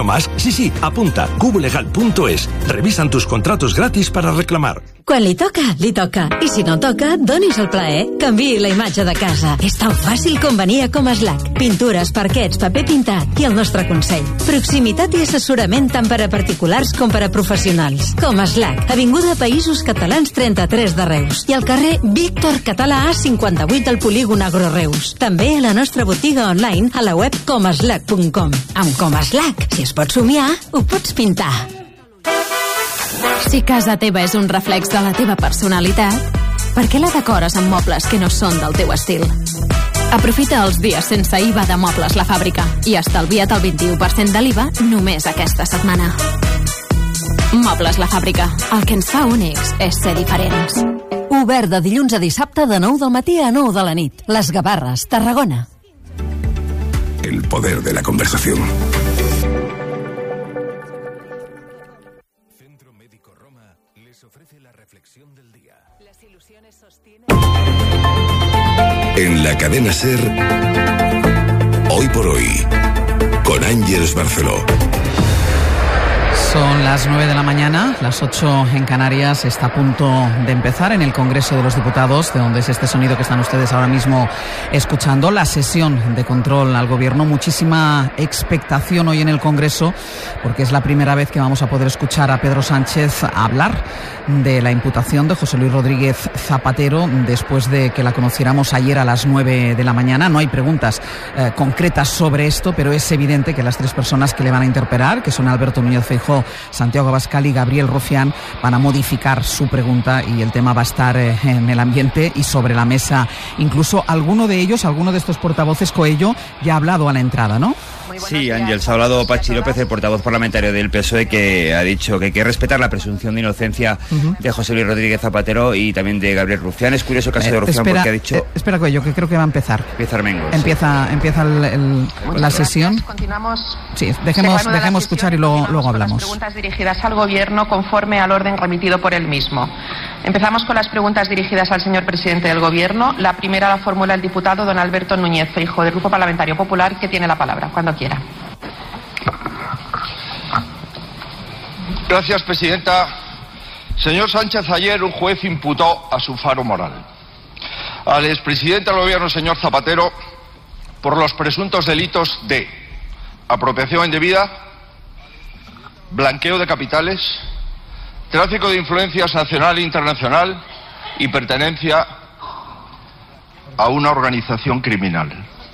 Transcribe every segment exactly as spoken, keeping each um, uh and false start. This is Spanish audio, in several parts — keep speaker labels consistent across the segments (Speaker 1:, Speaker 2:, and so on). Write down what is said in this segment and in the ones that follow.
Speaker 1: quiero más? Sí, sí, apunta, cubolegal punto es. Revisan tus contratos gratis para reclamar.
Speaker 2: Quan li toca, li toca. I si no toca, donis el plaer. Canviï la imatge de casa. És tan fàcil com venir a Comaslac. Pintures, parquets, paper pintat i el nostre consell. Proximitat i assessorament tant per a particulars com per a professionals. Comaslac, Avinguda Països Catalans trenta-tres de Reus i al carrer Víctor Català A cinquanta-vuit del Polígon Agro Reus. També a la nostra botiga online a la web comaslac punt com. Amb Comaslac, si es pot somiar, ho pots pintar.
Speaker 3: Si casa teva és un reflex de la teva personalitat, per què la decores amb mobles que no són del teu estil? Aprofita els dies sense I V A de Mobles La Fàbrica i estalvia't el vint-i-u per cent de l'I V A només aquesta setmana. Mobles La Fàbrica. El que ens fa únics és ser diferents.
Speaker 2: Obert de dilluns a dissabte de nou del matí a nou de la nit. Les Gavarres, Tarragona.
Speaker 4: El poder de la conversación.
Speaker 5: Centro Médico Roma les ofrece la reflexión del día. Las ilusiones sostienen...
Speaker 4: En la cadena SER, Hoy por Hoy, con Ángeles Barceló.
Speaker 6: Son las nueve de la mañana, las ocho en Canarias. Está a punto de empezar en el Congreso de los Diputados, de donde es este sonido que están ustedes ahora mismo escuchando, la sesión de control al Gobierno. Muchísima expectación hoy en el Congreso, porque es la primera vez que vamos a poder escuchar a Pedro Sánchez hablar de la imputación de José Luis Rodríguez Zapatero, después de que la conociéramos ayer a las nueve de la mañana. No hay preguntas eh, concretas sobre esto, pero es evidente que las tres personas que le van a interpelar, que son Alberto Núñez Feijóo, Santiago Abascal y Gabriel Rufián, van a modificar su pregunta y el tema va a estar eh, en el ambiente y sobre la mesa. Incluso alguno de ellos, alguno de estos portavoces, Coello, ya ha hablado a la entrada, ¿no?
Speaker 7: Sí, Ángel, se ha hablado Pachi López, el portavoz parlamentario del P S O E, que ha dicho que hay que respetar la presunción de inocencia uh-huh. de José Luis Rodríguez Zapatero y también de Gabriel Rufián. Es curioso el caso eh, de Rufián espera, porque ha dicho...
Speaker 6: Eh, espera, Coello, que creo que va a empezar.
Speaker 7: Empieza Armengos.
Speaker 6: Empieza, empieza el, el, la sesión.
Speaker 8: Continuamos.
Speaker 6: Sí, dejemos, dejemos escuchar y luego, luego hablamos.
Speaker 8: Las preguntas dirigidas al Gobierno conforme al orden remitido por el mismo. Empezamos con las preguntas dirigidas al señor presidente del Gobierno. La primera la formula el diputado don Alberto Núñez Feijóo, del Grupo Parlamentario Popular, que tiene la palabra, cuando quiera.
Speaker 9: Gracias, presidenta. Señor Sánchez, ayer un juez imputó a su faro moral al expresidente del Gobierno, señor Zapatero, por los presuntos delitos de apropiación indebida, blanqueo de capitales, tráfico de influencias nacional e internacional y pertenencia a una organización criminal.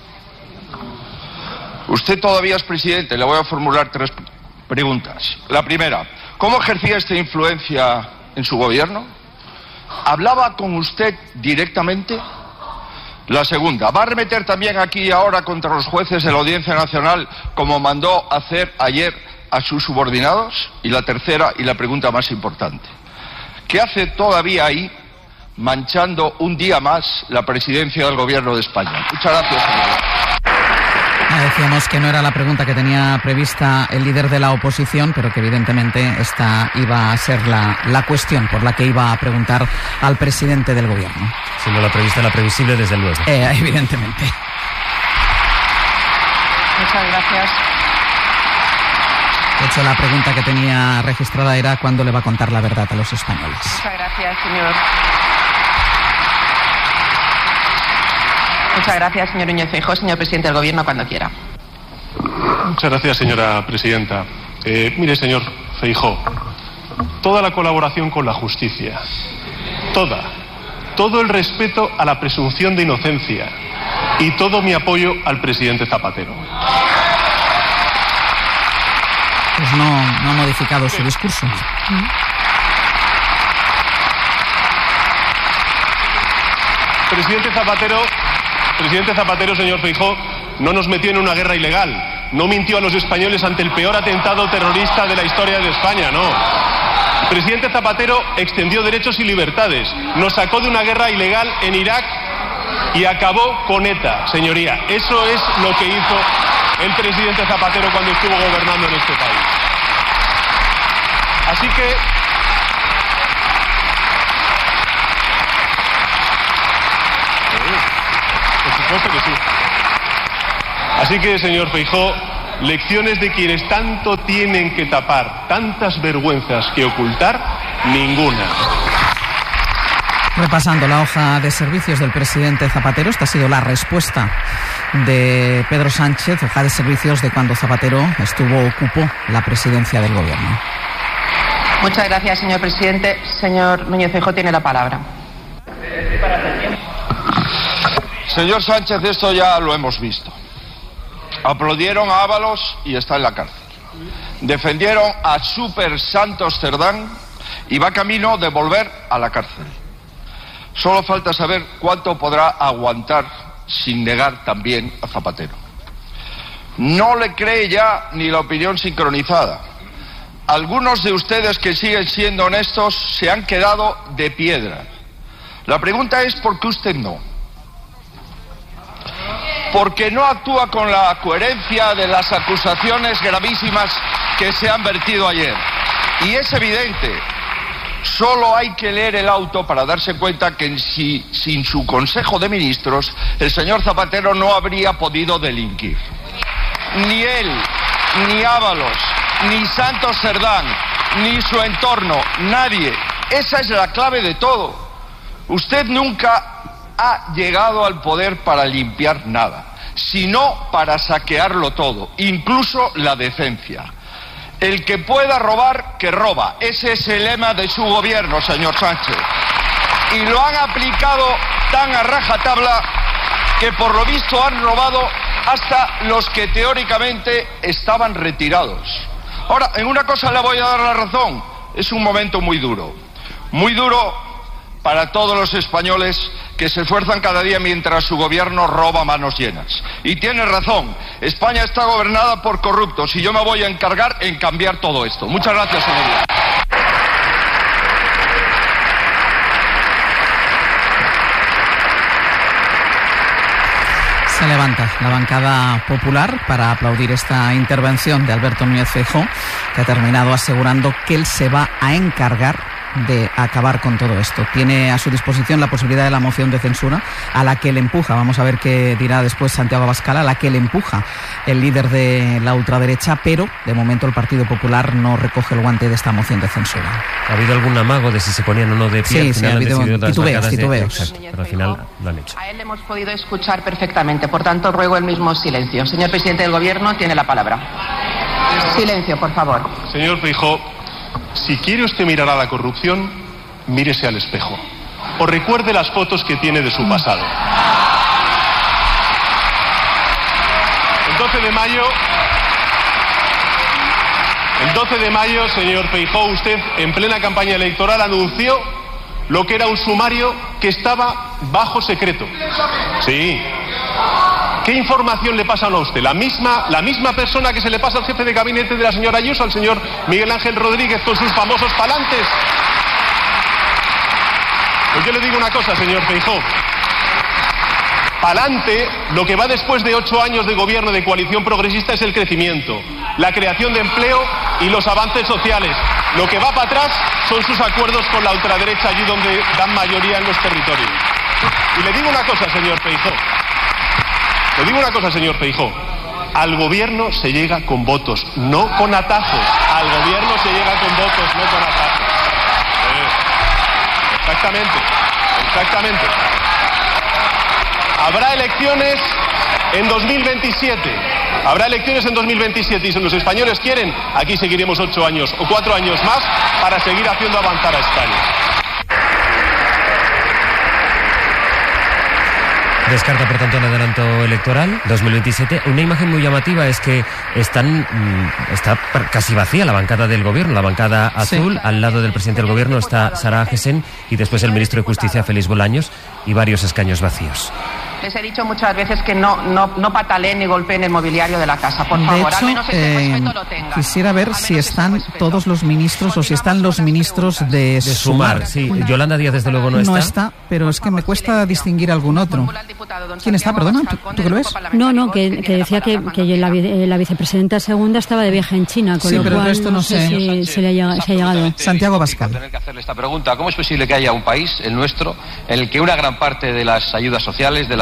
Speaker 9: Usted todavía es presidente, le voy a formular tres preguntas. La primera, ¿cómo ejercía esta influencia en su gobierno? ¿Hablaba con usted directamente? La segunda, ¿va a remeter también aquí y ahora contra los jueces de la Audiencia Nacional como mandó hacer ayer a sus subordinados? Y la tercera, y la pregunta más importante, ¿qué hace todavía ahí manchando un día más la presidencia del Gobierno de España? Muchas gracias, señor.
Speaker 6: Decíamos que no era la pregunta que tenía prevista el líder de la oposición, pero que evidentemente esta iba a ser la, la cuestión por la que iba a preguntar al presidente del Gobierno.
Speaker 10: Si no la prevista, la previsible, desde luego.
Speaker 6: Eh, evidentemente.
Speaker 8: Muchas gracias.
Speaker 6: De hecho, la pregunta que tenía registrada era ¿cuándo le va a contar la verdad a los españoles?
Speaker 8: Muchas gracias, señor. Muchas gracias, señor Núñez Feijóo. Señor presidente del Gobierno, cuando quiera.
Speaker 11: Muchas gracias, señora presidenta. Eh, mire, señor Feijóo, toda la colaboración con la justicia, toda, todo el respeto a la presunción de inocencia y todo mi apoyo al presidente Zapatero.
Speaker 6: Pues no, no ha modificado su discurso.
Speaker 11: Presidente Zapatero... Presidente Zapatero, señor Feijóo, no nos metió en una guerra ilegal, no mintió a los españoles ante el peor atentado terrorista de la historia de España, no. El presidente Zapatero extendió derechos y libertades, nos sacó de una guerra ilegal en Irak y acabó con ETA, señoría. Eso es lo que hizo el presidente Zapatero cuando estuvo gobernando en este país. Así que... Por supuesto que sí. Así que, señor Feijóo, lecciones de quienes tanto tienen que tapar, tantas vergüenzas que ocultar, ninguna.
Speaker 6: Repasando la hoja de servicios del presidente Zapatero, esta ha sido la respuesta de Pedro Sánchez, hoja de servicios de cuando Zapatero estuvo, ocupó la presidencia del gobierno.
Speaker 8: Muchas gracias, señor presidente. Señor Núñez Feijóo tiene la palabra.
Speaker 9: Señor Sánchez, esto ya lo hemos visto. Aplaudieron a Ábalos y está en la cárcel. Defendieron a Super Santos Cerdán y va camino de volver a la cárcel. Solo falta saber cuánto podrá aguantar sin negar también a Zapatero. No le cree ya ni la opinión sincronizada. Algunos de ustedes que siguen siendo honestos se han quedado de piedra. La pregunta es ¿por qué usted no? Porque no actúa con la coherencia de las acusaciones gravísimas que se han vertido ayer. Y es evidente. Solo hay que leer el auto para darse cuenta que si, sin su Consejo de Ministros el señor Zapatero no habría podido delinquir. Ni él, ni Ábalos, ni Santos Cerdán, ni su entorno, nadie. Esa es la clave de todo. Usted nunca ha llegado al poder para limpiar nada, sino para saquearlo todo, incluso la decencia. El que pueda robar, que roba. Ese es el lema de su gobierno, señor Sánchez. Y lo han aplicado tan a rajatabla que por lo visto han robado hasta los que teóricamente estaban retirados. Ahora, en una cosa le voy a dar la razón. Es un momento muy duro. Muy duro para todos los españoles que se esfuerzan cada día mientras su gobierno roba manos llenas. Y tiene razón, España está gobernada por corruptos y yo me voy a encargar en cambiar todo esto. Muchas gracias, señoría.
Speaker 6: Se levanta la bancada popular para aplaudir esta intervención de Alberto Núñez Feijóo, que ha terminado asegurando que él se va a encargar de acabar con todo esto. Tiene a su disposición la posibilidad de la moción de censura, a la que le empuja, vamos a ver qué dirá después Santiago Abascal, a la que le empuja el líder de la ultraderecha, pero de momento el Partido Popular no recoge el guante de esta moción de censura.
Speaker 10: ¿Ha habido algún amago de si se ponían o no de pie?
Speaker 6: Sí, sí, ha habido titubeos, titubeos.
Speaker 10: De... Exacto, pero al final lo han hecho.
Speaker 8: A él le hemos podido escuchar perfectamente, por tanto ruego el mismo silencio. Señor presidente del Gobierno, tiene la palabra. Silencio, por favor.
Speaker 11: Señor Feijóo, si quiere usted mirar a la corrupción, mírese al espejo. O recuerde las fotos que tiene de su pasado. El doce de mayo... El doce de mayo, señor Feijóo, usted en plena campaña electoral anunció lo que era un sumario que estaba bajo secreto. Sí. ¿Qué información le pasan a usted? La misma, la misma persona que se le pasa al jefe de gabinete de la señora Ayuso, al señor Miguel Ángel Rodríguez, con sus famosos palantes. Pues yo le digo una cosa, señor Feijóo. Palante, lo que va después de ocho años de gobierno de coalición progresista es el crecimiento, la creación de empleo y los avances sociales. Lo que va para atrás son sus acuerdos con la ultraderecha, allí donde dan mayoría en los territorios. Y le digo una cosa, señor Feijóo. Le digo una cosa, señor Feijóo. Al gobierno se llega con votos, no con atajos. Al gobierno se llega con votos, no con atajos. Eh, exactamente, exactamente. Habrá elecciones en dos mil veintisiete. Habrá elecciones en dos mil veintisiete y si los españoles quieren, aquí seguiremos ocho años o cuatro años más para seguir haciendo avanzar a España.
Speaker 10: Descarta, por tanto, el adelanto electoral dos mil veintisiete. Una imagen muy llamativa es que están está casi vacía la bancada del gobierno, la bancada azul. Sí. Al lado del presidente del gobierno está Sara Agesen y después el ministro de Justicia, Félix Bolaños, y varios escaños vacíos.
Speaker 8: Les he dicho muchas veces que no, no, no pataleen ni golpeen el mobiliario de la casa, por favor.
Speaker 6: De hecho,
Speaker 8: al menos este
Speaker 6: eh,
Speaker 8: respeto lo tengan.
Speaker 6: Quisiera ver si están todos los ministros o si están los ministros de,
Speaker 10: de Sumar. Sí, Yolanda Díaz desde luego no está.
Speaker 6: No está, pero es que me cuesta distinguir algún otro. ¿Quién está? Perdona, ¿tú, ¿tú qué lo ves?
Speaker 12: No, no, que, que decía que, que la, la vicepresidenta segunda estaba de viaje en China, con
Speaker 6: sí,
Speaker 12: lo
Speaker 6: pero
Speaker 12: cual
Speaker 6: el resto no, no sé
Speaker 12: si se le ha, se ha llegado.
Speaker 6: Santiago Abascal.
Speaker 13: Tener que hacerle esta pregunta. ¿Cómo es posible que haya un país, el nuestro, en el que una gran parte de las ayudas sociales, de las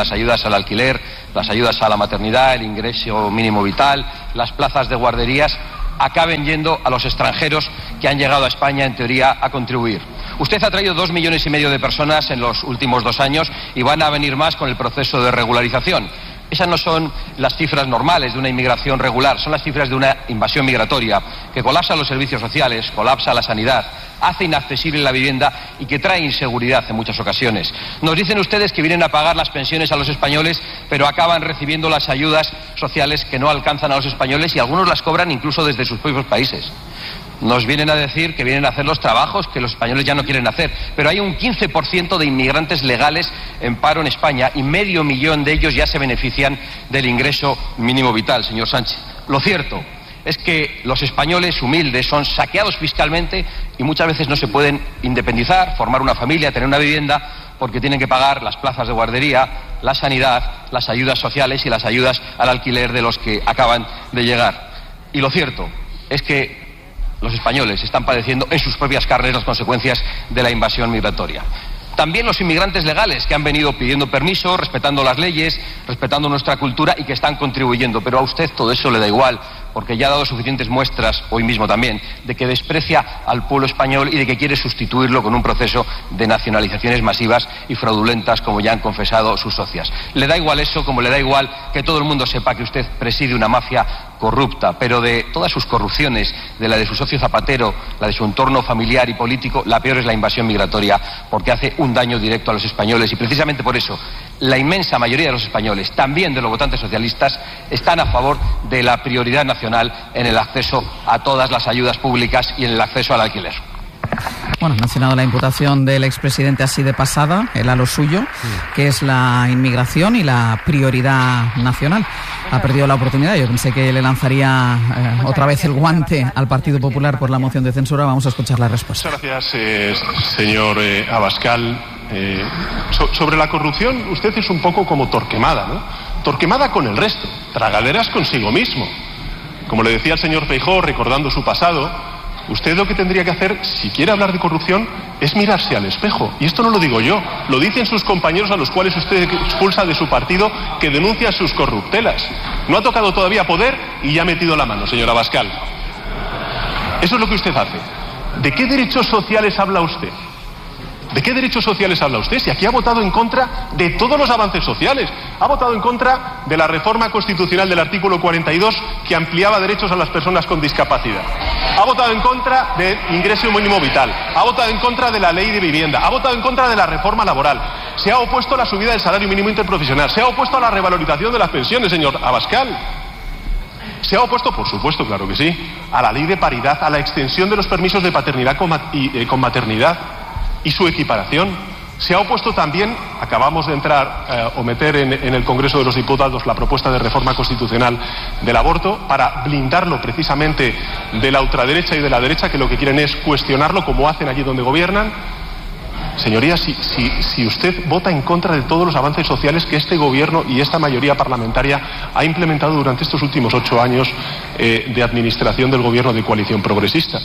Speaker 13: las ayudas al alquiler, las ayudas a la maternidad, el ingreso mínimo vital, las plazas de guarderías, acaben yendo a los extranjeros que han llegado a España, en teoría, a contribuir. Usted ha traído dos millones y medio de personas en los últimos dos años y van a venir más con el proceso de regularización. Esas no son las cifras normales de una inmigración regular, son las cifras de una invasión migratoria que colapsa los servicios sociales, colapsa la sanidad, hace inaccesible la vivienda y que trae inseguridad en muchas ocasiones. Nos dicen ustedes que vienen a pagar las pensiones a los españoles, pero acaban recibiendo las ayudas sociales que no alcanzan a los españoles y algunos las cobran incluso desde sus propios países. Nos vienen a decir que vienen a hacer los trabajos que los españoles ya no quieren hacer, pero hay un quince por ciento de inmigrantes legales en paro en España y medio millón de ellos ya se benefician del ingreso mínimo vital, señor Sánchez. Lo cierto es que los españoles humildes son saqueados fiscalmente y muchas veces no se pueden independizar, formar una familia, tener una vivienda, porque tienen que pagar las plazas de guardería, la sanidad, las ayudas sociales y las ayudas al alquiler de los que acaban de llegar. Y lo cierto es que los españoles están padeciendo en sus propias carnes las consecuencias de la invasión migratoria. También los inmigrantes legales que han venido pidiendo permiso, respetando las leyes, respetando nuestra cultura y que están contribuyendo. Pero a usted todo eso le da igual, porque ya ha dado suficientes muestras, hoy mismo también, de que desprecia al pueblo español y de que quiere sustituirlo con un proceso de nacionalizaciones masivas y fraudulentas, como ya han confesado sus socias. Le da igual eso, como le da igual que todo el mundo sepa que usted preside una mafia corrupta, pero de todas sus corrupciones, de la de su socio Zapatero, la de su entorno familiar y político, la peor es la invasión migratoria, porque hace un daño directo a los españoles y precisamente por eso la inmensa mayoría de los españoles, también de los votantes socialistas, están a favor de la prioridad nacional en el acceso a todas las ayudas públicas y en el acceso al alquiler.
Speaker 6: Bueno, ha mencionado la imputación del expresidente así de pasada, él a lo suyo, sí, que es la inmigración y la prioridad nacional. Ha perdido la oportunidad. Yo pensé que le lanzaría eh, otra vez el guante al Partido Popular por la moción de censura. Vamos a escuchar la respuesta.
Speaker 11: Muchas gracias, eh, señor eh, Abascal. Eh, so, sobre la corrupción, usted es un poco como Torquemada, ¿no? Torquemada con el resto, tragaderas consigo mismo. Como le decía el señor Feijóo, recordando su pasado, usted lo que tendría que hacer, si quiere hablar de corrupción, es mirarse al espejo. Y esto no lo digo yo, lo dicen sus compañeros a los cuales usted expulsa de su partido, que denuncian sus corruptelas. No ha tocado todavía poder y ya ha metido la mano, señor Abascal. Eso es lo que usted hace. ¿De qué derechos sociales habla usted? ¿De qué derechos sociales habla usted? Si aquí ha votado en contra de todos los avances sociales. Ha votado en contra de la reforma constitucional del artículo cuarenta y dos que ampliaba derechos a las personas con discapacidad. Ha votado en contra del ingreso mínimo vital. Ha votado en contra de la ley de vivienda. Ha votado en contra de la reforma laboral. Se ha opuesto a la subida del salario mínimo interprofesional. Se ha opuesto a la revalorización de las pensiones, señor Abascal. Se ha opuesto, por supuesto, claro que sí, a la ley de paridad, a la extensión de los permisos de paternidad con, ma- y, eh, con maternidad y su equiparación. Se ha opuesto también, acabamos de entrar eh, o meter en, en el Congreso de los Diputados la propuesta de reforma constitucional del aborto para blindarlo precisamente de la ultraderecha y de la derecha, que lo que quieren es cuestionarlo como hacen allí donde gobiernan. Señoría, si, si, si usted vota en contra de todos los avances sociales que este gobierno y esta mayoría parlamentaria ha implementado durante estos últimos ocho años eh, de administración del gobierno de coalición progresista.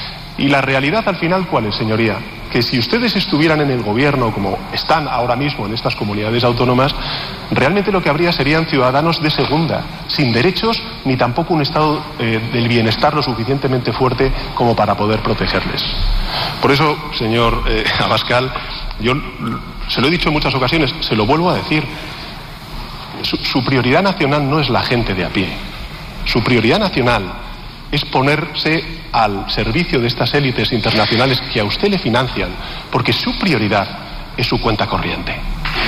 Speaker 11: Y la realidad al final, ¿cuál es, señoría? Que si ustedes estuvieran en el gobierno como están ahora mismo en estas comunidades autónomas, realmente lo que habría serían ciudadanos de segunda, sin derechos ni tampoco un estado eh, del bienestar lo suficientemente fuerte como para poder protegerles. Por eso, señor eh, Abascal, yo se lo he dicho en muchas ocasiones, se lo vuelvo a decir, su, su prioridad nacional no es la gente de a pie. Su prioridad nacional es ponerse al servicio de estas élites internacionales que a usted le financian, porque su prioridad es su cuenta corriente.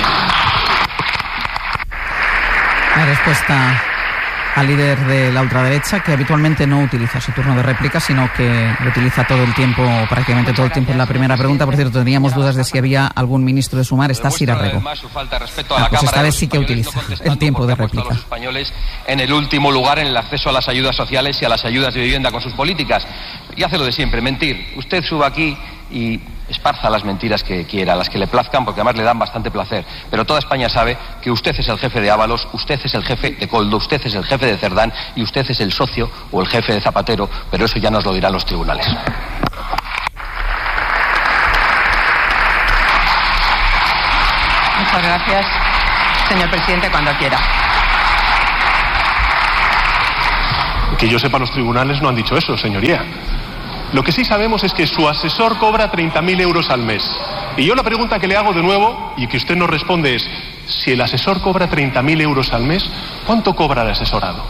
Speaker 6: La respuesta al líder de la ultraderecha, que habitualmente no utiliza su turno de réplica, sino que lo utiliza todo el tiempo, prácticamente todo el tiempo en la primera pregunta. Por cierto, teníamos dudas de si había algún ministro de Sumar. Está Sira Rego. Ah, pues esta vez sí que utiliza el tiempo de réplica.
Speaker 13: Los españoles en el último lugar en el acceso a las ayudas sociales y a las ayudas de vivienda con sus políticas. Y hace lo de siempre, mentir. Usted suba aquí y esparza las mentiras que quiera, las que le plazcan, porque además le dan bastante placer. Pero toda España sabe que usted es el jefe de Ábalos, usted es el jefe de Coldo, usted es el jefe de Cerdán y usted es el socio o el jefe de Zapatero, pero eso ya nos lo dirán los tribunales.
Speaker 8: Muchas gracias. Señor presidente, cuando quiera.
Speaker 11: Que yo sepa, los tribunales no han dicho eso, señoría. Lo que sí sabemos es que su asesor cobra treinta mil euros al mes. Y yo la pregunta que le hago de nuevo, y que usted nos responde, es: si el asesor cobra treinta mil euros al mes, ¿cuánto cobra el asesorado?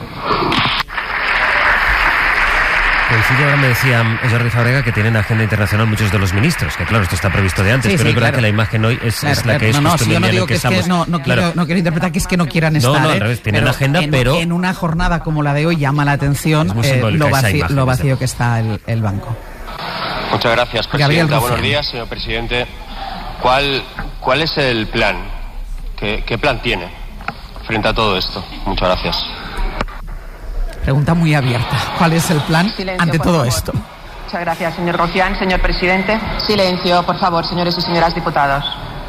Speaker 10: Coincide, ahora me decía Jordi Fábrega que tienen agenda internacional muchos de los ministros, que claro, esto está previsto de antes,
Speaker 6: sí,
Speaker 10: pero
Speaker 6: sí,
Speaker 10: es verdad
Speaker 6: claro.
Speaker 10: que la imagen hoy es,
Speaker 6: Claro,
Speaker 10: es la
Speaker 6: claro.
Speaker 10: que es
Speaker 6: no, no,
Speaker 10: justo
Speaker 6: si
Speaker 10: en
Speaker 6: yo
Speaker 10: el
Speaker 6: no
Speaker 10: día en
Speaker 6: digo
Speaker 10: el
Speaker 6: que
Speaker 10: que
Speaker 6: es
Speaker 10: estamos.
Speaker 6: que no, no,
Speaker 10: Claro.
Speaker 6: quiero, no quiero interpretar que es que no quieran
Speaker 10: No,
Speaker 6: estar.
Speaker 10: no, al
Speaker 6: ¿eh?
Speaker 10: revés, tienen
Speaker 6: pero
Speaker 10: agenda,
Speaker 6: en,
Speaker 10: pero-
Speaker 6: en una jornada como la de hoy llama la atención
Speaker 10: Es muy
Speaker 6: eh,
Speaker 10: simbólica
Speaker 6: lo
Speaker 10: esa
Speaker 6: vacío,
Speaker 10: imagen,
Speaker 6: lo
Speaker 10: desde
Speaker 6: vacío que está el, el banco.
Speaker 13: Muchas gracias,
Speaker 6: Gabriel
Speaker 13: presidenta.
Speaker 6: Rufián.
Speaker 13: Buenos días, señor presidente. ¿Cuál, cuál es el plan? ¿Qué, ¿Qué plan tiene frente a todo esto? Muchas gracias.
Speaker 6: Pregunta muy abierta. ¿Cuál es el plan
Speaker 8: Silencio,
Speaker 6: ante
Speaker 8: por
Speaker 6: todo
Speaker 8: favor.
Speaker 6: esto?
Speaker 8: Muchas gracias, señor Rufián. Señor presidente. Silencio, por favor, señores y señoras diputados.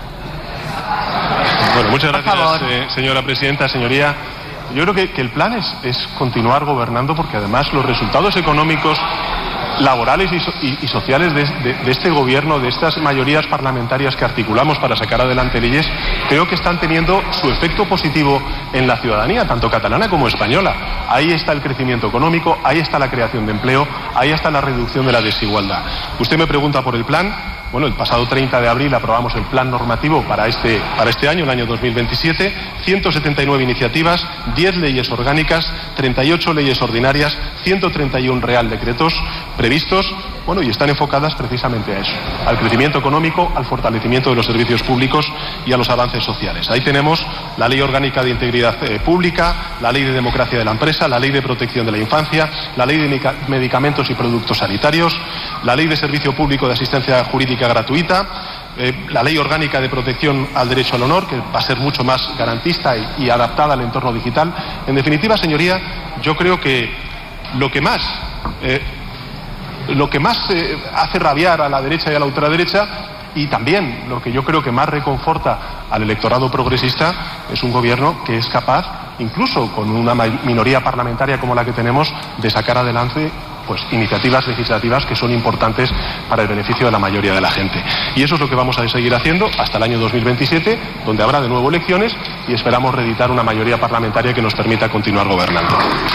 Speaker 11: Bueno, muchas
Speaker 8: Por
Speaker 11: gracias,
Speaker 8: favor.
Speaker 11: eh, señora presidenta, señoría. Yo creo que, que el plan es, es continuar gobernando, porque además los resultados económicos, laborales y, so- y- y sociales de, de- de este gobierno, de estas mayorías parlamentarias que articulamos para sacar adelante leyes, creo que están teniendo su efecto positivo en la ciudadanía, tanto catalana como española. Ahí está el crecimiento económico, ahí está la creación de empleo, ahí está la reducción de la desigualdad. Usted me pregunta por el plan. Bueno, el pasado treinta de abril aprobamos el plan normativo para este, para este año, el año dos mil veintisiete, ciento setenta y nueve iniciativas, diez leyes orgánicas, treinta y ocho leyes ordinarias, ciento treinta y uno real decretos previstos, bueno, y están enfocadas precisamente a eso, al crecimiento económico, al fortalecimiento de los servicios públicos y a los avances sociales. Ahí tenemos la Ley Orgánica de Integridad eh, Pública, la Ley de Democracia de la Empresa, la Ley de Protección de la Infancia, la Ley de Mica- Medicamentos y Productos Sanitarios, la Ley de Servicio Público de Asistencia Jurídica Gratuita, eh, la Ley Orgánica de Protección al Derecho al Honor, que va a ser mucho más garantista y, y adaptada al entorno digital. En definitiva, señoría, yo creo que lo que más... Eh, Lo que más eh, hace rabiar a la derecha y a la ultraderecha, y también lo que yo creo que más reconforta al electorado progresista, es un gobierno que es capaz, incluso con una ma- minoría parlamentaria como la que tenemos, de sacar adelante pues iniciativas legislativas que son importantes para el beneficio de la mayoría de la gente. Y eso es lo que vamos a seguir haciendo hasta el año dos mil veintisiete, donde habrá de nuevo elecciones y esperamos reeditar una mayoría parlamentaria que nos permita continuar gobernando.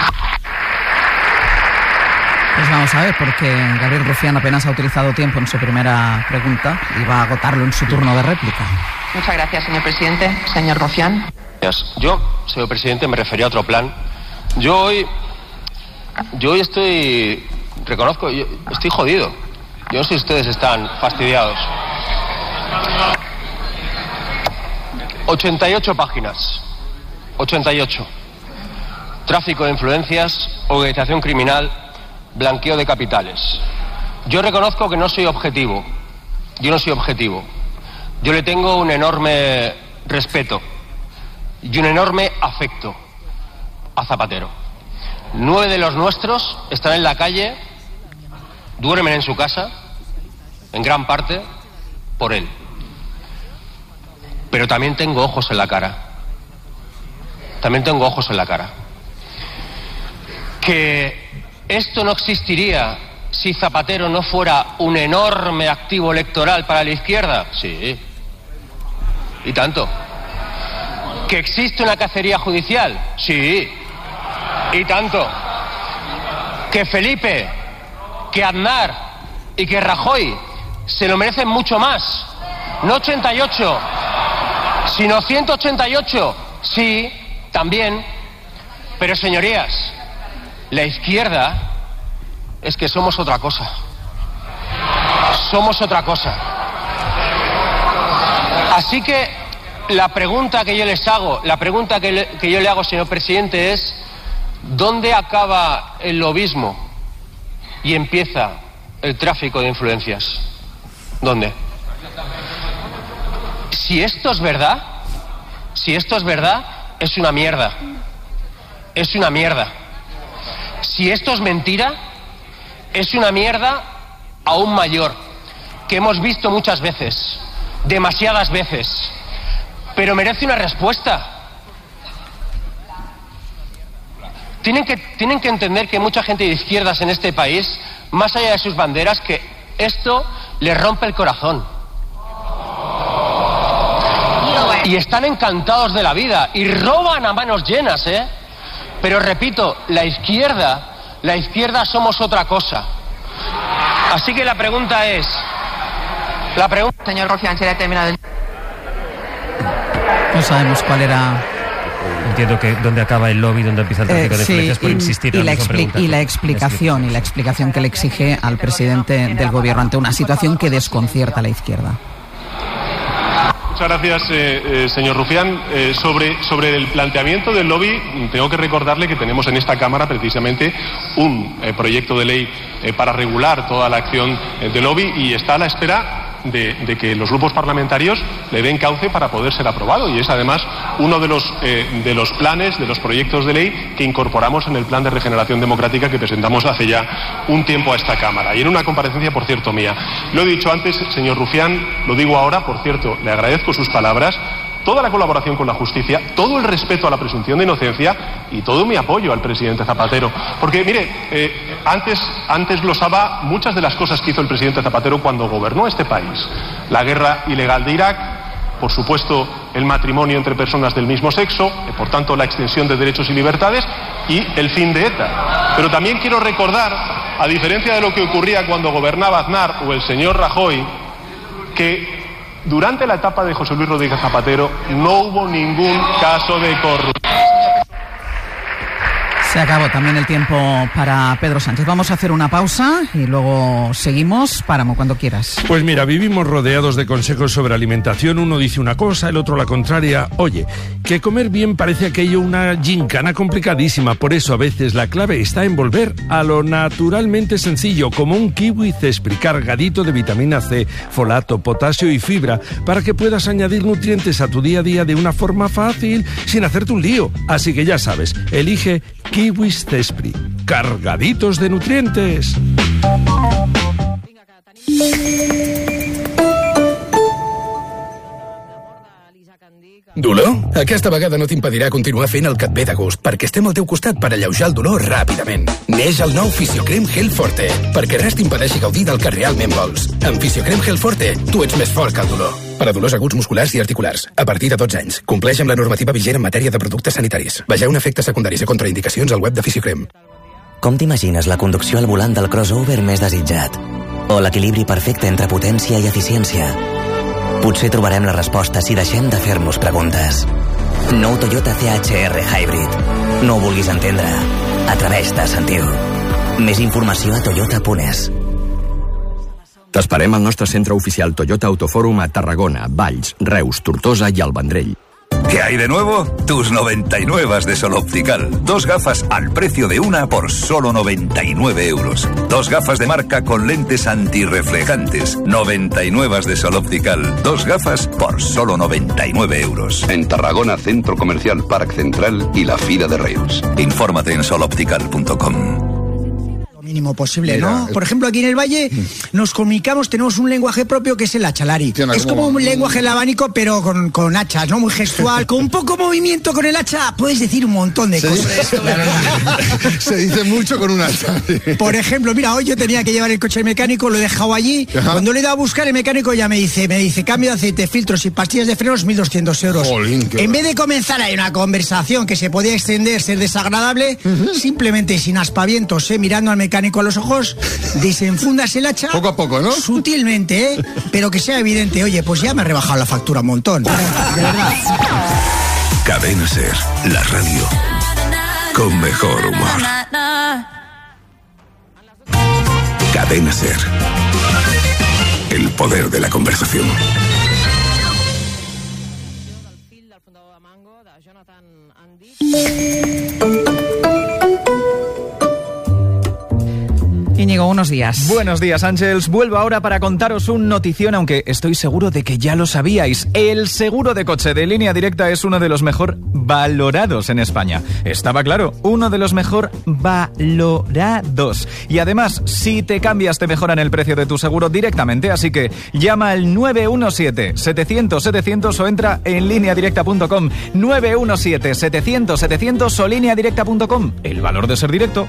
Speaker 6: Pues vamos a ver, porque Gabriel Rufián apenas ha utilizado tiempo en su primera pregunta y va a agotarlo en su turno de réplica.
Speaker 8: Muchas gracias, señor presidente. Señor Rufián.
Speaker 13: Gracias. Yo, señor presidente, me refería a otro plan. Yo hoy, yo hoy estoy, reconozco, yo estoy jodido. Yo no sé si ustedes están fastidiados. ochenta y ocho páginas. ochenta y ocho. Tráfico de influencias, organización criminal, blanqueo de capitales. Yo reconozco que no soy objetivo. Yo no soy objetivo. Yo le tengo un enorme respeto y un enorme afecto a Zapatero. Nueve de los nuestros están en la calle, duermen en su casa, en gran parte por él. Pero también tengo ojos en la cara. También tengo ojos en la cara. Que esto no existiría si Zapatero no fuera un enorme activo electoral para la izquierda. Sí. ¿Y tanto? ¿Que existe una cacería judicial? Sí. ¿Y tanto? ¿Que Felipe, que Aznar y que Rajoy se lo merecen mucho más? No ochenta y ocho, sino ciento ochenta y ocho. Sí, también. Pero señorías, la izquierda es que somos otra cosa. Somos otra cosa. Así que la pregunta que yo les hago, la pregunta que, le, que yo le hago, señor presidente, es ¿dónde acaba el lobismo y empieza el tráfico de influencias? ¿Dónde? Si esto es verdad, si esto es verdad, es una mierda. Es una mierda. Si esto es mentira, es una mierda aún mayor, que hemos visto muchas veces, demasiadas veces, pero merece una respuesta. Tienen que, tienen que entender que mucha gente de izquierdas en este país, más allá de sus banderas, que esto les rompe el corazón. y están encantados de la vida y roban a manos llenas, ¿eh? Pero repito, la izquierda, la izquierda somos otra cosa. Así que la pregunta es, la pregunta...
Speaker 8: Señor Rufián, se le ha terminado el...
Speaker 6: No sabemos cuál era...
Speaker 10: Entiendo que dónde acaba el lobby, dónde empieza el tráfico
Speaker 6: eh,
Speaker 10: de
Speaker 6: sí,
Speaker 10: influencias por
Speaker 6: y,
Speaker 10: insistir
Speaker 6: y
Speaker 10: en
Speaker 6: la,
Speaker 10: la misma
Speaker 6: expli
Speaker 10: pregunta.
Speaker 6: y la explicación y la explicación que le exige al presidente del gobierno ante una situación que desconcierta a la izquierda.
Speaker 11: Muchas gracias, eh, eh, señor Rufián. Eh, sobre, sobre el planteamiento del lobby, tengo que recordarle que tenemos en esta Cámara precisamente un eh, proyecto de ley eh, para regular toda la acción eh, del lobby y está a la espera de, de que los grupos parlamentarios le den cauce para poder ser aprobado. Y es además uno de los, eh, de los planes, de los proyectos de ley que incorporamos en el Plan de Regeneración Democrática que presentamos hace ya un tiempo a esta Cámara. Y en una comparecencia, por cierto, mía. Lo he dicho antes, señor Rufián, lo digo ahora, por cierto, le agradezco sus palabras, toda la colaboración con la justicia, todo el respeto a la presunción de inocencia y todo mi apoyo al presidente Zapatero. Porque, mire, eh, antes, antes glosaba muchas de las cosas que hizo el presidente Zapatero cuando gobernó este país. La guerra ilegal de Irak, por supuesto, el matrimonio entre personas del mismo sexo, eh, por tanto, la extensión de derechos y libertades y el fin de ETA. Pero también quiero recordar, a diferencia de lo que ocurría cuando gobernaba Aznar o el señor Rajoy, que durante la etapa de José Luis Rodríguez Zapatero no hubo ningún caso de corrupción.
Speaker 6: Se acabó también el tiempo para Pedro Sánchez. Vamos a hacer una pausa y luego seguimos. Páramo, cuando quieras.
Speaker 1: Pues mira, vivimos rodeados de consejos sobre alimentación. Uno dice una cosa, el otro la contraria. Oye, que comer bien parece aquello una gincana complicadísima. Por eso a veces la clave está en volver a lo naturalmente sencillo, como un kiwi Cespri cargadito de vitamina C, folato, potasio y fibra, para que puedas añadir nutrientes a tu día a día de una forma fácil, sin hacerte un lío. Así que ya sabes, elige Kiwis Cespri, cargaditos de nutrientes.
Speaker 14: Dolor? Aquesta vegada no t'impedirà continuar fent el que et ve de gust, perquè estem al teu costat per alleujar el dolor ràpidament. Neix el nou Fisiocrem Gel Forte, perquè res t'impedeixi gaudir del que realment vols. Amb Fisiocrem Gel Forte, tu ets més fort que el dolor. Per a dolors aguts musculars i articulars, a partir de dotze anys. Compleix amb la normativa vigent en matèria de productes sanitaris. Vegeu efectes secundaris i contraindicacions al web de Fisiocrem.
Speaker 15: Com t'imagines la conducció al volant del crossover més desitjat? O l'equilibri perfecte entre potència i eficiència? Potser trobarem la resposta si deixem de fer-nos preguntes. Nou Toyota C H R Hybrid. No ho vulguis entendre. Atreveix-te a sentir-ho. Més informació a toyota punt es.
Speaker 16: T'esperem al nostre centre oficial Toyota Autofòrum a Tarragona, Valls, Reus, Tortosa i el Vendrell.
Speaker 17: ¿Qué hay de nuevo? Tus noventa y nueve de Sol Optical. Dos gafas al precio de una por solo noventa y nueve euros. Dos gafas de marca con lentes antirreflejantes. noventa y nueve de Sol Optical. Dos gafas por solo noventa y nueve euros.
Speaker 18: En Tarragona, Centro Comercial Parc Central y la Fira de Reus.
Speaker 17: Infórmate en sol optical punto com.
Speaker 19: Mínimo posible,
Speaker 18: Mira,
Speaker 19: ¿no? Por ejemplo, aquí en el Valle nos comunicamos, tenemos un lenguaje propio que es el hachalari.
Speaker 18: Tiene
Speaker 19: Es como un lenguaje labánico, pero con, con hachas, ¿no? Muy gestual, con un poco movimiento con el hacha, puedes decir un montón de
Speaker 18: Se
Speaker 19: cosas.
Speaker 18: dice, se dice mucho con un hacha.
Speaker 19: Por ejemplo, mira, hoy yo tenía que llevar el coche al mecánico, lo he dejado allí.
Speaker 18: Ajá.
Speaker 19: Cuando le he dado a buscar, el mecánico ya me dice, me dice, cambio de aceite, filtros y pastillas de frenos, mil doscientos euros.
Speaker 18: Jolín, qué
Speaker 19: en vez de comenzar ahí una conversación que se podía extender, ser desagradable, simplemente sin aspavientos, ¿eh? Mirando al mecánico a los ojos, desenfundas el hacha.
Speaker 18: Poco a poco, ¿no?
Speaker 19: Sutilmente, ¿eh? Pero que sea evidente, oye, pues ya me ha rebajado la factura un montón. De verdad.
Speaker 4: Cadena Ser, la radio con mejor humor. Cadena Ser, el poder de la conversación.
Speaker 6: Íñigo, unos días.
Speaker 20: Buenos días, Ángels. Vuelvo ahora para contaros un notición, aunque estoy seguro de que ya lo sabíais. El seguro de coche de Línea Directa es uno de los mejor valorados en España. Estaba claro, uno de los mejor valorados. Y además, si te cambias, te mejoran el precio de tu seguro directamente. Así que llama al nueve uno siete, setecientos, setecientos o entra en línea directa punto com. nueve uno siete, setecientos, setecientos o línea directa punto com. El valor de ser directo.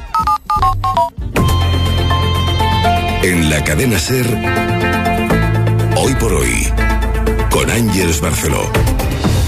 Speaker 4: En la Cadena Ser, hoy por hoy, con Ángeles Barceló.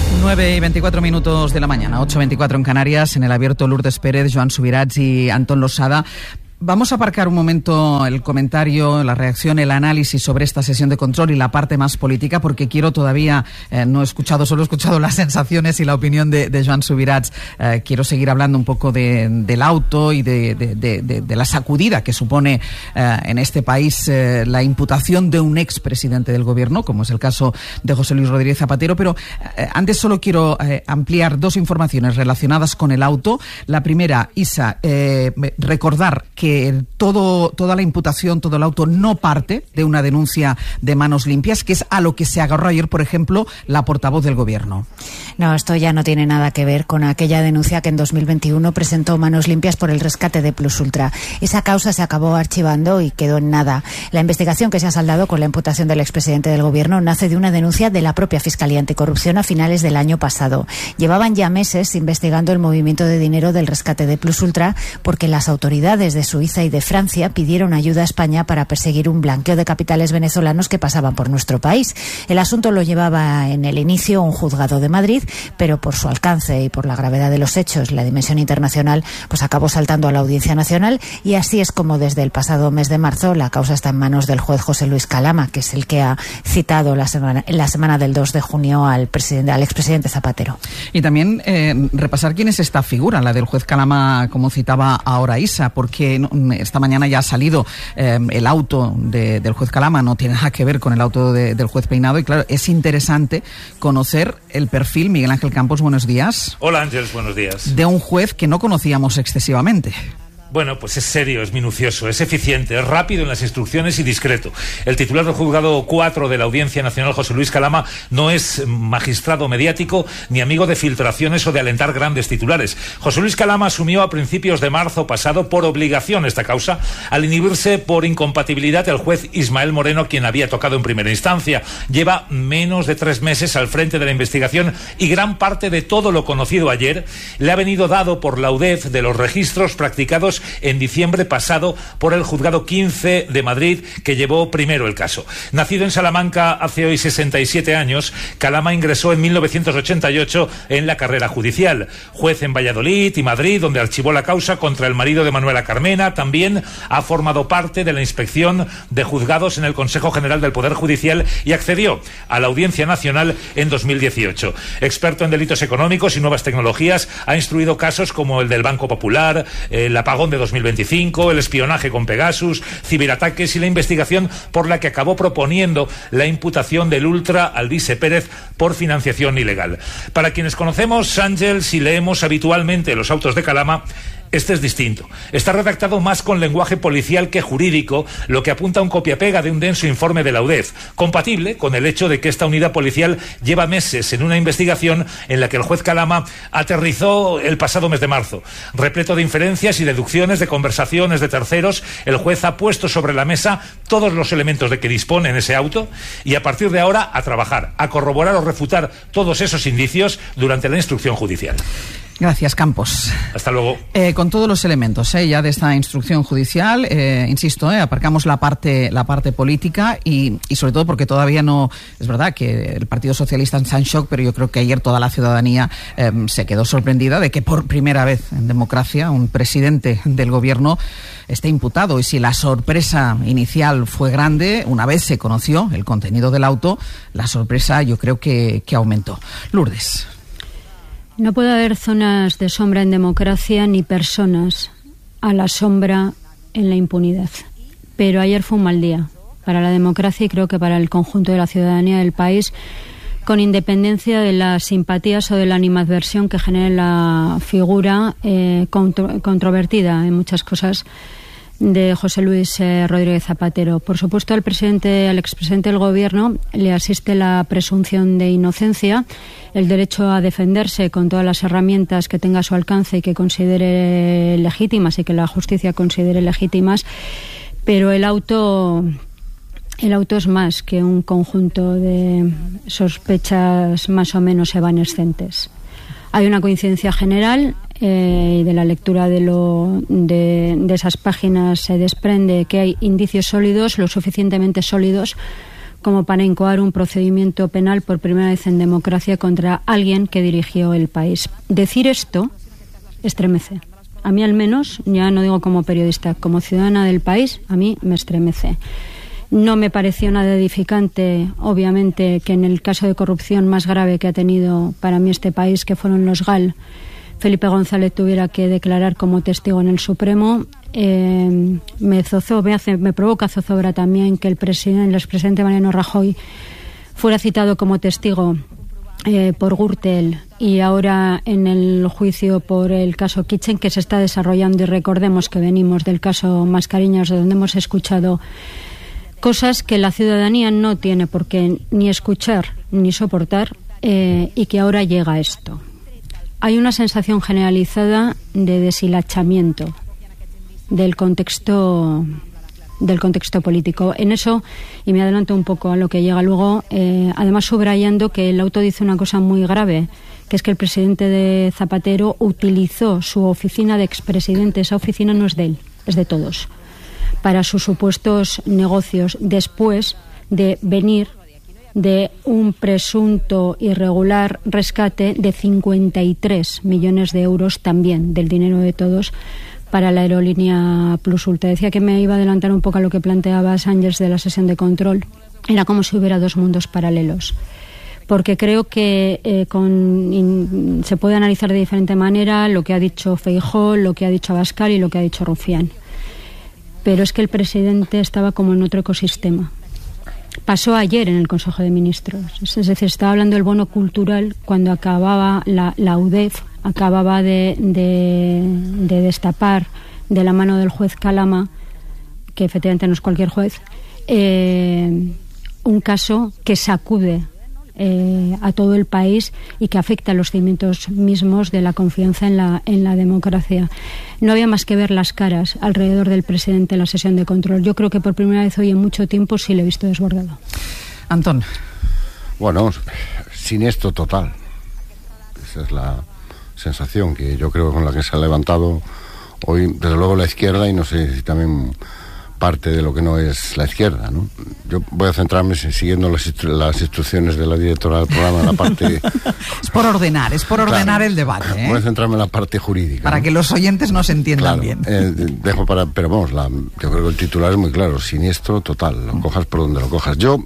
Speaker 6: nueve y veinticuatro minutos de la mañana, ocho y veinticuatro en Canarias, en el abierto Lourdes Pérez, Joan Subirats y Antón Losada. Vamos a aparcar un momento el comentario, la reacción, el análisis sobre esta sesión de control y la parte más política, porque quiero todavía, eh, no he escuchado, solo he escuchado las sensaciones y la opinión de, de Joan Subirats. Eh, quiero seguir hablando un poco de, del auto y de, de, de, de, de la sacudida que supone eh, en este país eh, la imputación de un expresidente del gobierno, como es el caso de José Luis Rodríguez Zapatero. Pero eh, antes solo quiero eh, ampliar dos informaciones relacionadas con el auto. La primera, Isa, eh, recordar que que todo, toda la imputación, todo el auto no parte de una denuncia de manos limpias, que es a lo que se agarró ayer, por ejemplo, la portavoz del Gobierno.
Speaker 21: No, esto ya no tiene nada que ver con aquella denuncia que en dos mil veintiuno presentó Manos Limpias por el rescate de Plus Ultra. Esa causa se acabó archivando y quedó en nada. La investigación que se ha saldado con la imputación del expresidente del Gobierno nace de una denuncia de la propia Fiscalía Anticorrupción a finales del año pasado. Llevaban ya meses investigando el movimiento de dinero del rescate de Plus Ultra porque las autoridades de Suiza y de Francia pidieron ayuda a España para perseguir un blanqueo de capitales venezolanos que pasaban por nuestro país. El asunto lo llevaba en el inicio un juzgado de Madrid, pero por su alcance y por la gravedad de los hechos, la dimensión internacional, pues acabó saltando a la Audiencia Nacional, y así es como desde el pasado mes de marzo la causa está en manos del juez José Luis Calama, que es el que ha citado la semana, la semana del dos de junio al presidente, al expresidente Zapatero.
Speaker 6: Y también eh, repasar quién es esta figura, la del juez Calama, como citaba ahora Isa, porque no, esta mañana ya ha salido eh, el auto de, del juez Calama, no tiene nada que ver con el auto de, del juez Peinado, y claro, es interesante conocer el perfil. Miguel Ángel Campos, buenos días.
Speaker 22: Hola Ángeles, buenos días.
Speaker 6: De un juez que no conocíamos excesivamente.
Speaker 22: Bueno, pues es serio, es minucioso, es eficiente, es rápido en las instrucciones y discreto. El titular del juzgado cuatro de la Audiencia Nacional, José Luis Calama, no es magistrado mediático ni amigo de filtraciones o de alentar grandes titulares. José Luis Calama asumió a principios de marzo pasado por obligación esta causa al inhibirse por incompatibilidad el juez Ismael Moreno, quien había tocado en primera instancia. Lleva menos de tres meses al frente de la investigación y gran parte de todo lo conocido ayer le ha venido dado por la U D E F de los registros practicados en diciembre pasado por el juzgado quince de Madrid, que llevó primero el caso. Nacido en Salamanca hace hoy sesenta y siete años, Calama ingresó en mil novecientos ochenta y ocho en la carrera judicial. Juez en Valladolid y Madrid, donde archivó la causa contra el marido de Manuela Carmena. También ha formado parte de la inspección de juzgados en el Consejo General del Poder Judicial y accedió a la Audiencia Nacional en dos mil dieciocho. Experto en delitos económicos y nuevas tecnologías, ha instruido casos como el del Banco Popular, el apagón de dos mil veinticinco, el espionaje con Pegasus, ciberataques y la investigación por la que acabó proponiendo la imputación del Ultra al Vice Pérez por financiación ilegal. Para quienes conocemos Ángels y leemos habitualmente los autos de Calama, este es distinto. Está redactado más con lenguaje policial que jurídico, lo que apunta a un copia-pega de un denso informe de la U D E F, compatible con el hecho de que esta unidad policial lleva meses en una investigación en la que el juez Calama aterrizó el pasado mes de marzo. Repleto de inferencias y deducciones de conversaciones de terceros, el juez ha puesto sobre la mesa todos los elementos de que dispone en ese auto y a partir de ahora a trabajar, a corroborar o refutar todos esos indicios durante la instrucción judicial.
Speaker 6: Gracias, Campos.
Speaker 22: Hasta luego.
Speaker 6: Eh, con todos los elementos eh, ya de esta instrucción judicial, eh, insisto, eh, aparcamos la parte la parte política y, y sobre todo porque todavía no... Es verdad que el Partido Socialista está en shock, pero yo creo que ayer toda la ciudadanía eh, se quedó sorprendida de que por primera vez en democracia un presidente del gobierno esté imputado. Y si la sorpresa inicial fue grande, una vez se conoció el contenido del auto, la sorpresa yo creo que, que aumentó. Lourdes.
Speaker 12: No puede haber zonas de sombra en democracia ni personas a la sombra en la impunidad. Pero ayer fue un mal día para la democracia y creo que para el conjunto de la ciudadanía del país, con independencia de las simpatías o de la animadversión que genere la figura eh, contro- controvertida en muchas cosas de José Luis eh, Rodríguez Zapatero. Por supuesto, al presidente, al expresidente del Gobierno le asiste la presunción de inocencia, el derecho a defenderse con todas las herramientas que tenga a su alcance y que considere legítimas y que la justicia considere legítimas, pero el auto, el auto es más que un conjunto de sospechas más o menos evanescentes. Hay una coincidencia general eh, y de la lectura de, lo, de, de esas páginas se desprende que hay indicios sólidos, lo suficientemente sólidos como para incoar un procedimiento penal por primera vez en democracia contra alguien que dirigió el país. Decir esto estremece. A mí al menos, ya no digo como periodista, como ciudadana del país, a mí me estremece. No me pareció nada edificante, obviamente, que en el caso de corrupción más grave que ha tenido para mí este país, que fueron los GAL, Felipe González tuviera que declarar como testigo en el Supremo. Eh, me, zozó, me, hace, me provoca zozobra también que el presidente, el expresidente Mariano Rajoy fuera citado como testigo eh, por Gürtel y ahora en el juicio por el caso Kitchen, que se está desarrollando, y recordemos que venimos del caso Mascareñas, de donde hemos escuchado cosas que la ciudadanía no tiene por qué ni escuchar ni soportar, eh, y que ahora llega esto. Hay una sensación generalizada de deshilachamiento del contexto del contexto político. En eso, y me adelanto un poco a lo que llega luego, eh, además subrayando que el auto dice una cosa muy grave, que es que el presidente de Zapatero utilizó su oficina de expresidente. Esa oficina no es de él, es de todos, para sus supuestos negocios, después de venir de un presunto irregular rescate de cincuenta y tres millones de euros, también del dinero de todos, para la aerolínea Plus Ultra. Decía que me iba a adelantar un poco a lo que planteaba Sánchez de la sesión de control. Era como si hubiera dos mundos paralelos, porque creo que eh, con, in, se puede analizar de diferente manera lo que ha dicho Feijóo, lo que ha dicho Abascal y lo que ha dicho Rufián. Pero es que el presidente estaba como en otro ecosistema. Pasó ayer en el Consejo de Ministros. Es decir, estaba hablando del bono cultural cuando acababa la, la U D E F, acababa de, de, de destapar de la mano del juez Calama, que efectivamente no es cualquier juez, eh, un caso que sacude Eh, a todo el país y que afecta a los cimientos mismos de la confianza en la, en la democracia. No había más que ver las caras alrededor del presidente en la sesión de control. Yo creo que por primera vez hoy en mucho tiempo sí le he visto desbordado.
Speaker 6: Antón.
Speaker 2: Bueno, siniestro total. Esa es la sensación que yo creo con la que se ha levantado hoy, desde luego, la izquierda, y no sé si también parte de lo que no es la izquierda, ¿no? Yo voy a centrarme siguiendo las, instru las instrucciones de la directora del programa en la parte...
Speaker 6: Es por ordenar, es por ordenar claro, el debate, ¿eh?
Speaker 2: Voy a centrarme en la parte jurídica,
Speaker 6: para, ¿no?, que los oyentes nos entiendan, claro, bien.
Speaker 2: Eh, dejo para, pero vamos, la, yo creo que el titular es muy claro: siniestro total, lo cojas por donde lo cojas. Yo,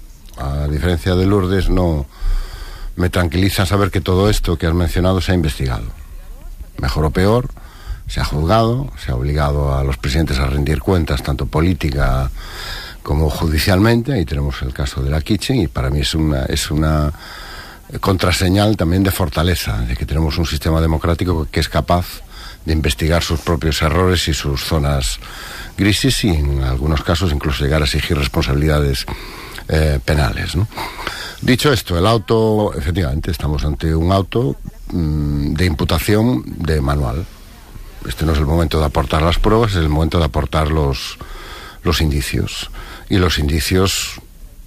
Speaker 2: a diferencia de Lourdes, no me tranquiliza saber que todo esto que has mencionado se ha investigado. Mejor o peor, se ha juzgado, se ha obligado a los presidentes a rendir cuentas, tanto política como judicialmente. Ahí tenemos el caso de la Kitchen, y para mí es una, es una contraseñal también de fortaleza, de que tenemos un sistema democrático que es capaz de investigar sus propios errores y sus zonas grises, y en algunos casos incluso llegar a exigir responsabilidades eh, penales, ¿no? Dicho esto, el auto, efectivamente, estamos ante un auto mmm, de imputación de manual. Este no es el momento de aportar las pruebas, es el momento de aportar los, los indicios. Y los indicios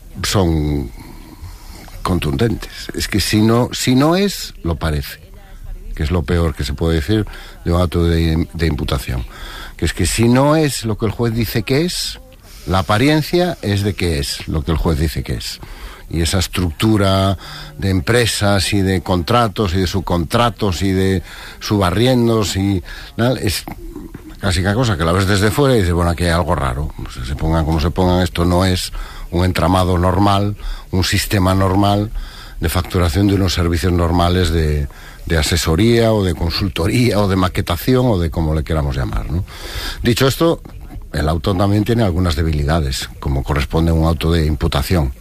Speaker 2: son contundentes. Es que si no, si no es, lo parece. Que es lo peor que se puede decir de un acto de, de imputación. Que es que si no es lo que el juez dice que es, la apariencia es de que es lo que el juez dice que es. Y esa estructura de empresas y de contratos y de subcontratos y de subarriendos y ¿no?, es casi cada cosa que la ves desde fuera y dices, bueno, aquí hay algo raro. O sea, se pongan como se pongan, esto no es un entramado normal, un sistema normal de facturación de unos servicios normales de, de asesoría o de consultoría o de maquetación o de como le queramos llamar, ¿no? Dicho esto, el auto también tiene algunas debilidades, como corresponde a un auto de imputación.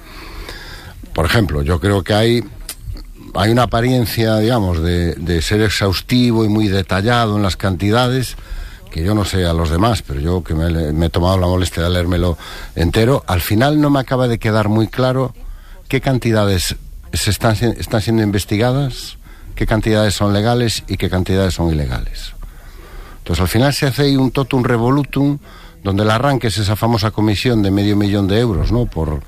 Speaker 2: Por ejemplo, yo creo que hay, hay una apariencia, digamos, de, de ser exhaustivo y muy detallado en las cantidades, que yo no sé a los demás, pero yo que me, me he tomado la molestia de leérmelo entero, al final no me acaba de quedar muy claro qué cantidades se están, están siendo investigadas, qué cantidades son legales y qué cantidades son ilegales. Entonces al final se hace ahí un totum revolutum, donde el arranque es esa famosa comisión de medio millón de euros, ¿no?, por...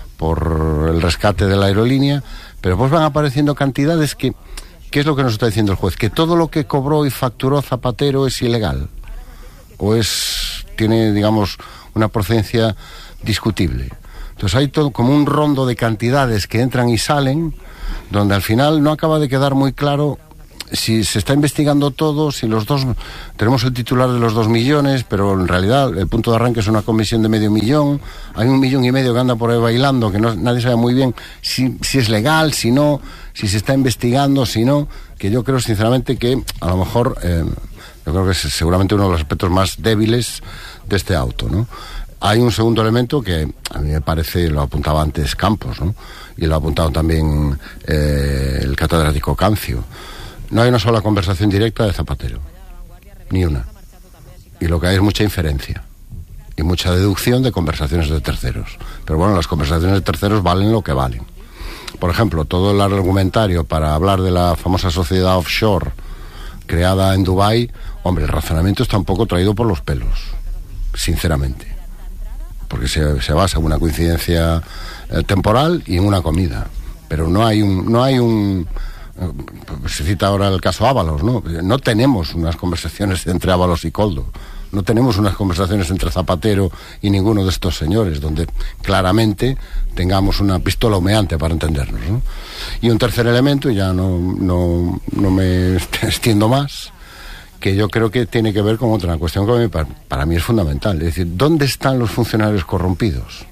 Speaker 2: por el rescate de la aerolínea, pero pues van apareciendo cantidades que, ¿qué es lo que nos está diciendo el juez? Que todo lo que cobró y facturó Zapatero es ilegal, o es, tiene, digamos, una procedencia discutible. Entonces hay todo como un rondo de cantidades que entran y salen, donde al final no acaba de quedar muy claro si se está investigando todo, si los dos... Tenemos el titular de los dos millones, pero en realidad el punto de arranque es una comisión de medio millón. Hay un millón y medio que anda por ahí bailando, que no, nadie sabe muy bien si, si es legal, si no, si se está investigando, si no. Que yo creo sinceramente que a lo mejor... Eh, yo creo que es seguramente uno de los aspectos más débiles de este auto, ¿no? Hay un segundo elemento que a mí me parece, lo apuntaba antes Campos, ¿no? Y lo ha apuntado también eh, el catedrático Cancio. No hay una sola conversación directa de Zapatero, ni una. Y lo que hay es mucha inferencia y mucha deducción de conversaciones de terceros. Pero bueno, las conversaciones de terceros valen lo que valen. Por ejemplo, todo el argumentario para hablar de la famosa sociedad offshore creada en Dubái, hombre, el razonamiento está un poco traído por los pelos, sinceramente. Porque se, se basa en una coincidencia eh, temporal y en una comida. Pero no hay un... No hay un se cita ahora el caso Ábalos, ¿no? No tenemos unas conversaciones entre Ábalos y Koldo, no tenemos unas conversaciones entre Zapatero y ninguno de estos señores, donde claramente tengamos una pistola humeante para entendernos, ¿no? Y un tercer elemento, y ya no, no, no me extiendo más, que yo creo que tiene que ver con otra cuestión que para, para mí es fundamental, es decir, ¿dónde están los funcionarios corrompidos?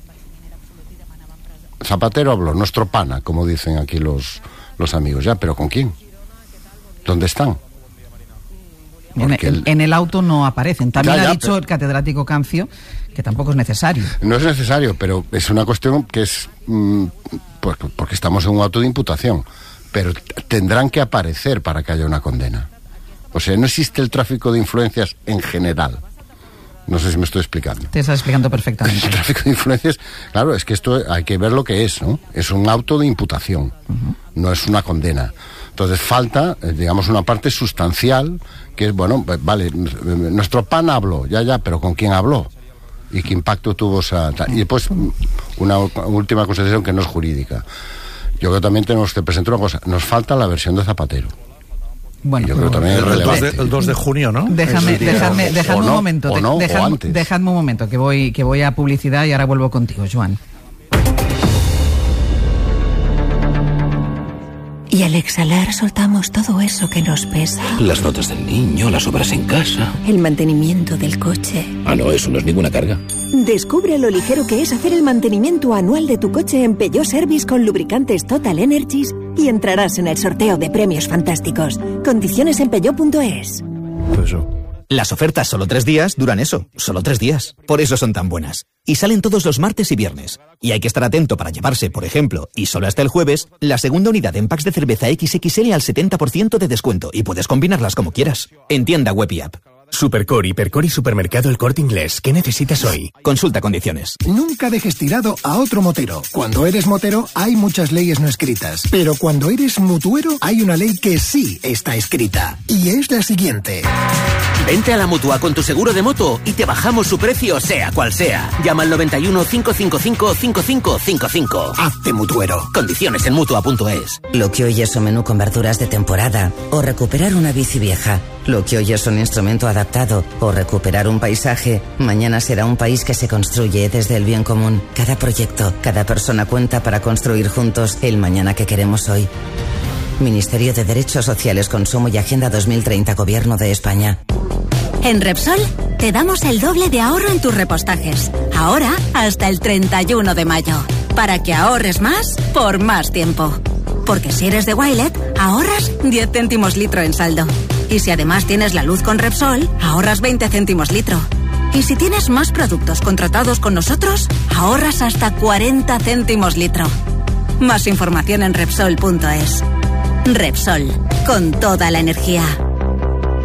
Speaker 2: Zapatero habló, nuestro pana, como dicen aquí los los amigos, ya, pero ¿con quién? ¿Dónde están?
Speaker 6: En el, en el auto no aparecen. También
Speaker 2: ya, ya,
Speaker 6: ha dicho
Speaker 2: pero...
Speaker 6: el catedrático Cancio que tampoco es necesario.
Speaker 2: No es necesario, pero es una cuestión que es... Mmm, pues, porque estamos en un auto de imputación, pero tendrán que aparecer para que haya una condena. O sea, no existe el tráfico de influencias en general. No sé si me estoy explicando.
Speaker 6: Te estás explicando perfectamente.
Speaker 2: El tráfico de influencias, claro, es que esto hay que ver lo que es, ¿no? Es un auto de imputación, uh-huh. No es una condena. Entonces falta, digamos, una parte sustancial, que es, bueno, vale, nuestro pan habló, ya, ya, pero ¿con quién habló? ¿Y qué impacto tuvo esa...? Y después, una última consideración que no es jurídica. Yo creo que también tenemos que presentar una cosa. Nos falta la versión de Zapatero.
Speaker 6: Bueno,
Speaker 2: yo creo que también
Speaker 3: el, el, dos de, el dos de junio, ¿no?
Speaker 6: Déjame, dejadme, dejadme
Speaker 2: no,
Speaker 6: un momento,
Speaker 2: o no,
Speaker 6: dejadme,
Speaker 2: o antes.
Speaker 6: dejadme un momento, que voy, que voy a publicidad y ahora vuelvo contigo, Joan.
Speaker 5: Y al exhalar soltamos todo eso que nos pesa.
Speaker 23: Las notas del niño, las obras en casa.
Speaker 5: El mantenimiento del coche.
Speaker 23: Ah, no, eso no es ninguna carga.
Speaker 5: Descubre lo ligero que es hacer el mantenimiento anual de tu coche en Peugeot Service con lubricantes Total Energies y entrarás en el sorteo de premios fantásticos. Condiciones en peugeot punto es.
Speaker 3: Eso.
Speaker 24: Las ofertas solo tres días duran eso, solo tres días. Por eso son tan buenas. Y salen todos los martes y viernes. Y hay que estar atento para llevarse, por ejemplo, y solo hasta el jueves, la segunda unidad en packs de cerveza equis equis ele al setenta por ciento de descuento. Y puedes combinarlas como quieras. En tienda web y app.
Speaker 25: Supercore, Hipercore y Supermercado El Corte Inglés. ¿Qué necesitas hoy?
Speaker 24: Consulta condiciones.
Speaker 26: Nunca dejes tirado a otro motero. Cuando eres motero hay muchas leyes no escritas. Pero cuando eres mutuero hay una ley que sí está escrita. Y es la siguiente.
Speaker 27: Vente a la Mutua con tu seguro de moto y te bajamos su precio sea cual sea. Llama al noventa y uno, cinco cinco cinco, cinco cinco cinco cinco.
Speaker 26: Hazte mutuero.
Speaker 27: Condiciones en Mutua punto es.
Speaker 28: Lo que hoy es un menú con verduras de temporada o recuperar una bici vieja. Lo que hoy es un instrumento adaptado o recuperar un paisaje, mañana será un país que se construye desde el bien común. Cada proyecto, cada persona cuenta para construir juntos el mañana que queremos hoy. Ministerio de Derechos Sociales, Consumo y Agenda dos mil treinta, Gobierno de España.
Speaker 29: En Repsol te damos el doble de ahorro en tus repostajes. Ahora hasta el treinta y uno de mayo. Para que ahorres más por más tiempo. Porque si eres de Wilet, ahorras diez céntimos litro en saldo. Y si además tienes la luz con Repsol, ahorras veinte céntimos litro. Y si tienes más productos contratados con nosotros, ahorras hasta cuarenta céntimos litro. Más información en Repsol punto es. Repsol, con toda la energía.